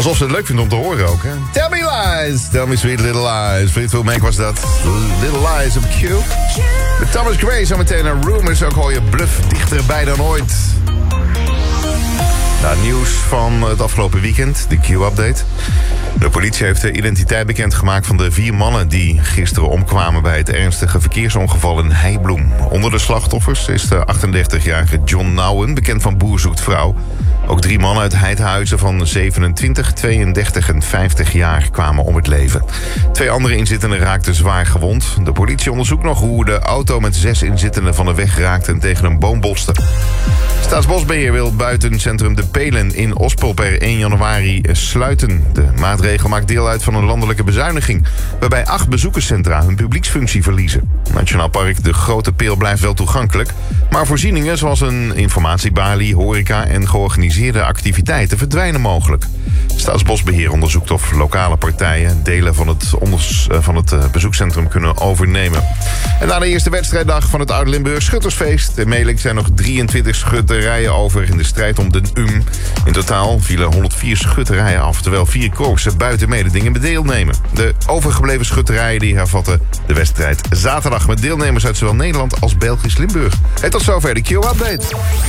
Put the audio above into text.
Alsof ze het leuk vindt om te horen ook, hè? Tell me lies, tell me sweet little lies. Fleetwood Mac was dat. Little lies op Q. De Thomas Gray zometeen naar Rumors. Ook hoor je Bluff dichterbij dan ooit. Nou, nieuws van het afgelopen weekend, de Q-update. De politie heeft de identiteit bekendgemaakt van de 4 mannen... die gisteren omkwamen bij het ernstige verkeersongeval in Heibloem. Onder de slachtoffers is de 38-jarige John Nouwen, bekend van Boer Zoekt Vrouw. Ook 3 mannen uit Heidhuizen van 27, 32 en 50 jaar kwamen om het leven. 2 andere inzittenden raakten zwaar gewond. De politie onderzoekt nog hoe de auto met 6 inzittenden van de weg raakte... en tegen een boom botste. Staatsbosbeheer wil buitencentrum De Pelen in Ospel per 1 januari sluiten. De maatregel maakt deel uit van een landelijke bezuiniging... waarbij 8 bezoekerscentra hun publieksfunctie verliezen. Nationaal Park De Grote Peel blijft wel toegankelijk... maar voorzieningen zoals een informatiebalie, horeca en georganiseerde activiteiten verdwijnen mogelijk. Staatsbosbeheer onderzoekt of lokale partijen delen van het bezoekcentrum kunnen overnemen. En na de eerste wedstrijddag van het Oud-Limburg Schuttersfeest... in Melink zijn nog 23 schutterijen over in de strijd om de In totaal vielen 104 schutterijen af, terwijl 4 korpsen buiten Mededingen deelnemen. De overgebleven schutterijen die hervatten de wedstrijd zaterdag... met deelnemers uit zowel Nederland als Belgisch Limburg. En tot zover de Q-update.